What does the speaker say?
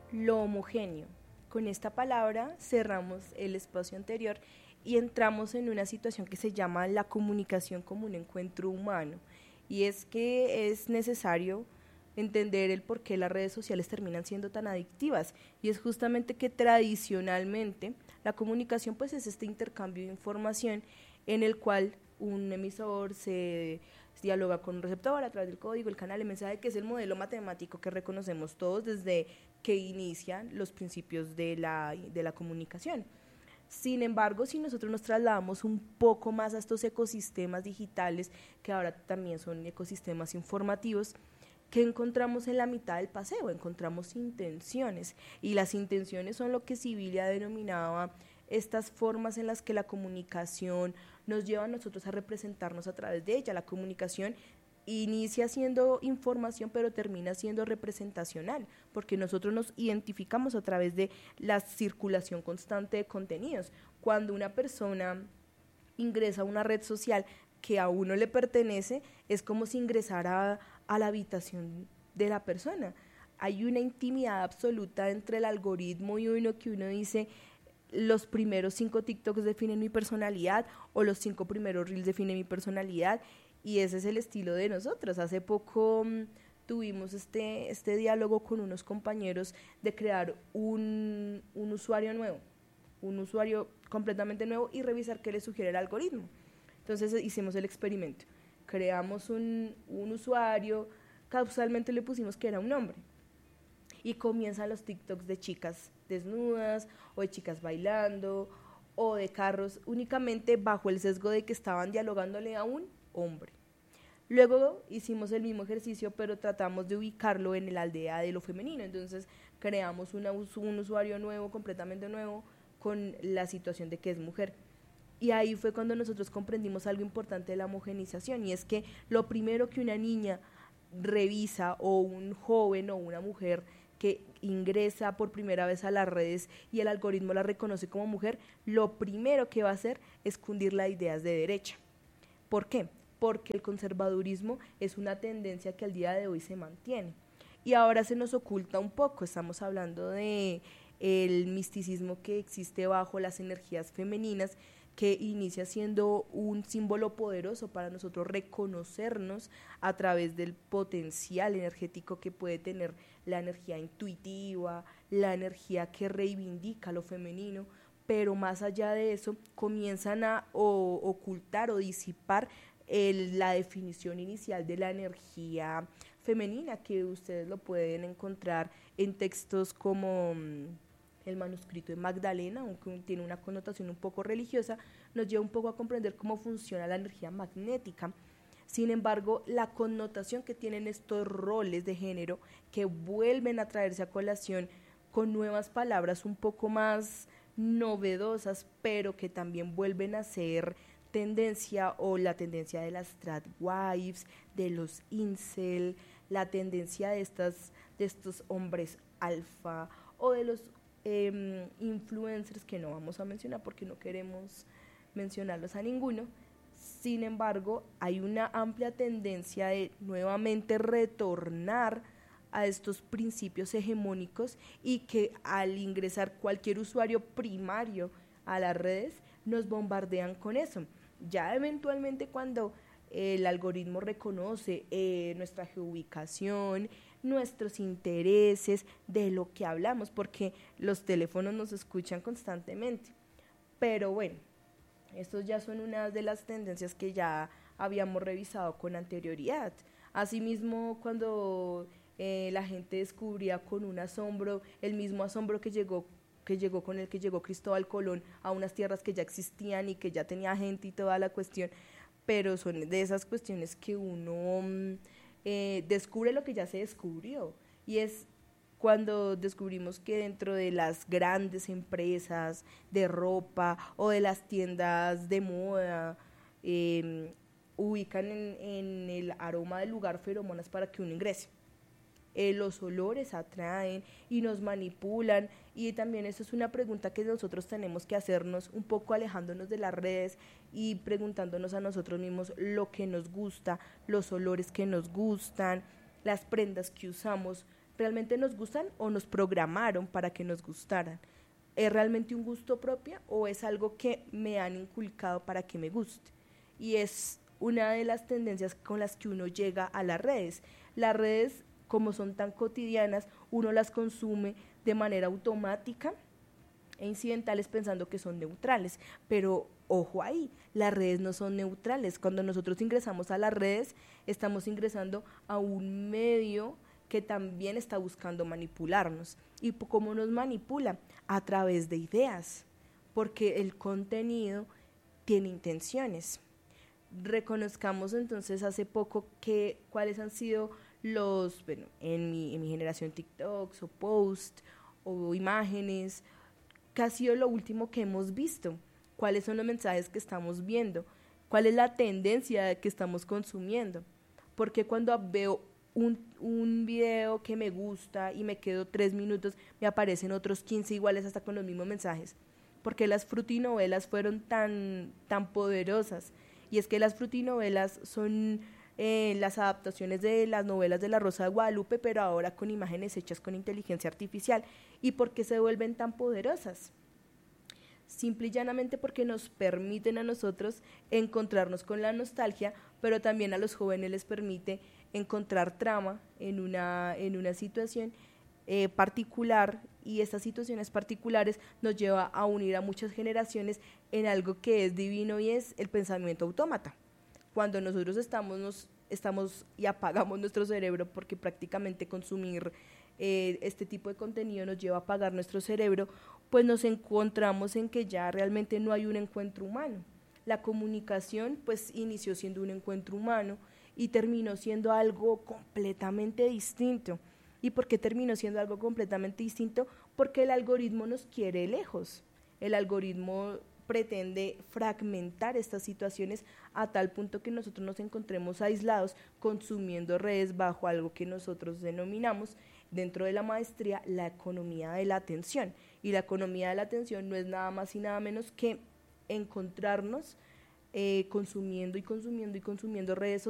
lo homogéneo. Con esta palabra cerramos el espacio anterior y entramos en una situación que se llama la comunicación como un encuentro humano. Y es que es necesario entender el por qué las redes sociales terminan siendo tan adictivas. Y es justamente que tradicionalmente la comunicación pues es este intercambio de información en el cual un emisor se dialoga con un receptor a través del código, el canal, el mensaje, que es el modelo matemático que reconocemos todos desde que inician los principios de la comunicación. Sin embargo, si nosotros nos trasladamos un poco más a estos ecosistemas digitales, que ahora también son ecosistemas informativos, ¿qué encontramos en la mitad del paseo? Encontramos intenciones, y las intenciones son lo que Sibilia denominaba estas formas en las que la comunicación nos lleva a nosotros a representarnos a través de ella. La comunicación inicia siendo información, pero termina siendo representacional, porque nosotros nos identificamos a través de la circulación constante de contenidos. Cuando una persona ingresa a una red social que a uno le pertenece, es como si ingresara a la habitación de la persona. Hay una intimidad absoluta entre el algoritmo y uno, que uno dice, los primeros 5 TikToks definen mi personalidad, o los 5 primeros Reels definen mi personalidad, y ese es el estilo de nosotros. Hace poco tuvimos este diálogo con unos compañeros de crear un usuario nuevo, un usuario completamente nuevo, y revisar qué le sugiere el algoritmo. Entonces hicimos el experimento, creamos un usuario, causalmente le pusimos que era un hombre, y comienzan los TikToks de chicas desnudas, o de chicas bailando, o de carros, únicamente bajo el sesgo de que estaban dialogándole a un hombre. Luego hicimos el mismo ejercicio, pero tratamos de ubicarlo en la aldea de lo femenino. Entonces creamos un usuario nuevo, completamente nuevo, con la situación de que es mujer. Y ahí fue cuando nosotros comprendimos algo importante de la homogenización, y es que lo primero que una niña revisa, o un joven o una mujer que ingresa por primera vez a las redes y el algoritmo la reconoce como mujer, lo primero que va a hacer es cundirla a ideas de derecha. ¿Por qué? Porque el conservadurismo es una tendencia que al día de hoy se mantiene. Y ahora se nos oculta un poco, estamos hablando de el misticismo que existe bajo las energías femeninas, que inicia siendo un símbolo poderoso para nosotros reconocernos a través del potencial energético que puede tener la energía intuitiva, la energía que reivindica lo femenino, pero más allá de eso comienzan a ocultar o disipar la definición inicial de la energía femenina, que ustedes lo pueden encontrar en textos como el manuscrito de Magdalena, aunque tiene una connotación un poco religiosa, nos lleva un poco a comprender cómo funciona la energía magnética. Sin embargo, la connotación que tienen estos roles de género, que vuelven a traerse a colación con nuevas palabras un poco más novedosas, pero que también vuelven a ser tendencia, o la tendencia de las tradwives, de los incel, la tendencia de estos hombres alfa, o de los influencers, que no vamos a mencionar porque no queremos mencionarlos a ninguno. Sin embargo, hay una amplia tendencia de nuevamente retornar a estos principios hegemónicos, y que al ingresar cualquier usuario primario a las redes nos bombardean con eso. Ya eventualmente, cuando el algoritmo reconoce nuestra geoubicación, nuestros intereses, de lo que hablamos, porque los teléfonos nos escuchan constantemente. Pero bueno, estos ya son una de las tendencias que ya habíamos revisado con anterioridad. Asimismo, cuando la gente descubría con un asombro, el mismo asombro con el que llegó Cristóbal Colón a unas tierras que ya existían y que ya tenía gente y toda la cuestión, pero son de esas cuestiones que uno descubre lo que ya se descubrió, y es cuando descubrimos que dentro de las grandes empresas de ropa o de las tiendas de moda, ubican en el aroma del lugar feromonas para que uno ingrese. Los olores atraen y nos manipulan, y también eso es una pregunta que nosotros tenemos que hacernos, un poco alejándonos de las redes y preguntándonos a nosotros mismos lo que nos gusta, los olores que nos gustan, las prendas que usamos, ¿realmente nos gustan o nos programaron para que nos gustaran? ¿Es realmente un gusto propio o es algo que me han inculcado para que me guste? Y es una de las tendencias con las que uno llega a las redes. Las redes, como son tan cotidianas, uno las consume de manera automática e incidentales pensando que son neutrales, pero ojo ahí, las redes no son neutrales. Cuando nosotros ingresamos a las redes, estamos ingresando a un medio que también está buscando manipularnos. ¿Y cómo nos manipula? A través de ideas, porque el contenido tiene intenciones. Reconozcamos entonces hace poco cuáles han sido los, bueno, en mi generación TikToks o posts o imágenes, qué ha sido lo último que hemos visto, cuáles son los mensajes que estamos viendo, cuál es la tendencia que estamos consumiendo, porque cuando veo un video que me gusta y me quedo 3 minutos, me aparecen otros 15 iguales hasta con los mismos mensajes, porque las frutinovelas fueron tan poderosas, y es que las frutinovelas son las adaptaciones de las novelas de La Rosa de Guadalupe, pero ahora con imágenes hechas con inteligencia artificial. ¿Y por qué se vuelven tan poderosas? Simple y llanamente porque nos permiten a nosotros encontrarnos con la nostalgia, pero también a los jóvenes les permite encontrar trama en una situación particular, y estas situaciones particulares nos lleva a unir a muchas generaciones en algo que es divino, y es el pensamiento autómata. Cuando nosotros estamos y apagamos nuestro cerebro, porque prácticamente consumir este tipo de contenido nos lleva a apagar nuestro cerebro, pues nos encontramos en que ya realmente no hay un encuentro humano. La comunicación pues inició siendo un encuentro humano y terminó siendo algo completamente distinto. ¿Y por qué terminó siendo algo completamente distinto? Porque el algoritmo nos quiere lejos. El algoritmo pretende fragmentar estas situaciones a tal punto que nosotros nos encontremos aislados consumiendo redes bajo algo que nosotros denominamos dentro de la maestría la economía de la atención. Y la economía de la atención no es nada más y nada menos que encontrarnos consumiendo redes sociales